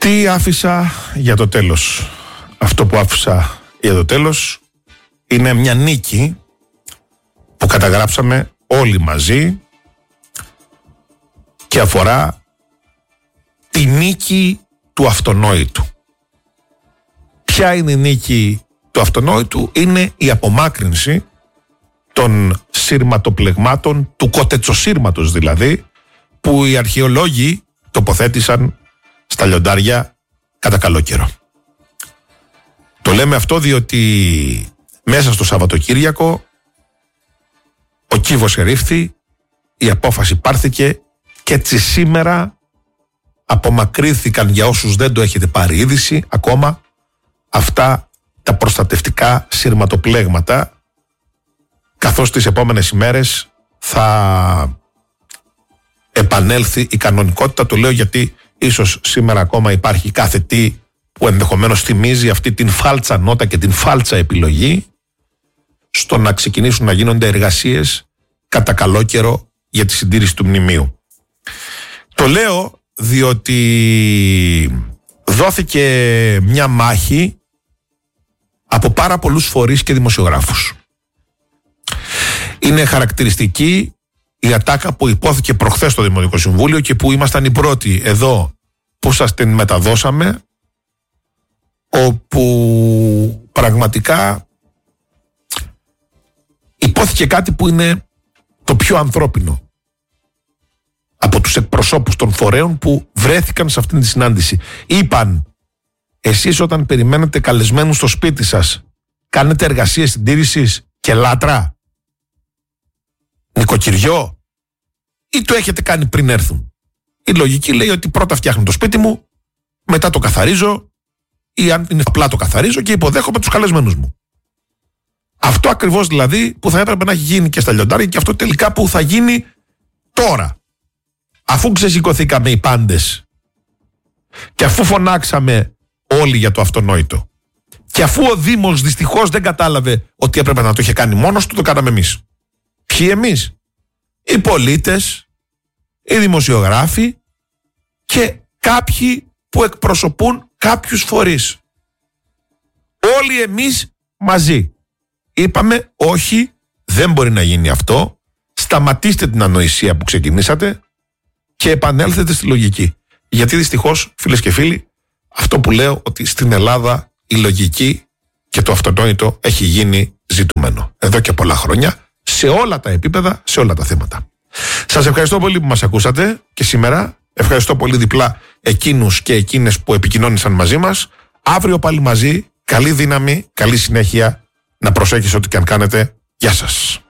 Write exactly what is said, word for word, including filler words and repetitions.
Τι άφησα για το τέλος? Αυτό που άφησα για το τέλος είναι μια νίκη που καταγράψαμε όλοι μαζί και αφορά τη νίκη του αυτονόητου. Ποια είναι η νίκη του αυτονόητου? Είναι η απομάκρυνση των σύρματοπλεγμάτων, του κοτετσοσύρματος δηλαδή, που οι αρχαιολόγοι τοποθέτησαν στα λιοντάρια κατά καλό καιρό. Το λέμε αυτό διότι μέσα στο Σαββατοκύριακο ο κύβος ερήφθη, η απόφαση πάρθηκε και έτσι σήμερα απομακρύνθηκαν, για όσους δεν το έχετε πάρει είδηση ακόμα, αυτά τα προστατευτικά σύρματοπλέγματα, καθώς τις επόμενες ημέρες θα επανέλθει η κανονικότητα. Το λέω γιατί ίσως σήμερα ακόμα υπάρχει κάθε τι που ενδεχομένως θυμίζει αυτή την φάλτσα νότα και την φάλτσα επιλογή στο να ξεκινήσουν να γίνονται εργασίες κατά καλό καιρό για τη συντήρηση του μνημείου. Το λέω διότι δόθηκε μια μάχη από πάρα πολλούς φορείς και δημοσιογράφους. Είναι χαρακτηριστική η ατάκα που υπόθηκε προχθές στο Δημοτικό Συμβούλιο και που ήμασταν οι πρώτοι εδώ που σας την μεταδώσαμε, όπου πραγματικά υπόθηκε κάτι που είναι το πιο ανθρώπινο από τους εκπροσώπους των φορέων που βρέθηκαν σε αυτήν τη συνάντηση. Είπαν, εσείς όταν περιμένετε καλεσμένους στο σπίτι σας, κάνετε εργασίες συντήρησης και λάτρα, νοικοκυριό, ή το έχετε κάνει πριν έρθουν? Η λογική λέει ότι πρώτα φτιάχνω το σπίτι μου, μετά το καθαρίζω, ή αν είναι απλά το καθαρίζω και υποδέχομαι τους καλεσμένους μου. Αυτό ακριβώς δηλαδή που θα έπρεπε να έχει γίνει και στα λιοντάρια, και αυτό τελικά που θα γίνει τώρα. Αφού ξεσηκωθήκαμε οι πάντες και αφού φωνάξαμε όλοι για το αυτονόητο και αφού ο Δήμος δυστυχώς δεν κατάλαβε ότι έπρεπε να το είχε κάνει μόνος του, το κάναμε εμείς. Ποιοι εμείς? Οι πολίτες, οι δημοσιογράφοι και κάποιοι που εκπροσωπούν κάποιους φορείς. Όλοι εμείς μαζί είπαμε όχι, δεν μπορεί να γίνει αυτό, σταματήστε την ανοησία που ξεκινήσατε και επανέλθετε στη λογική. Γιατί δυστυχώς, φίλες και φίλοι, αυτό που λέω, ότι στην Ελλάδα η λογική και το αυτονόητο έχει γίνει ζητούμενο εδώ και πολλά χρόνια, σε όλα τα επίπεδα, σε όλα τα θέματα. Σας ευχαριστώ πολύ που μας ακούσατε και σήμερα. Ευχαριστώ πολύ διπλά εκείνους και εκείνες που επικοινώνησαν μαζί μας. Αύριο πάλι μαζί. Καλή δύναμη, καλή συνέχεια. Να προσέχεις ό,τι και αν κάνετε. Γεια σας.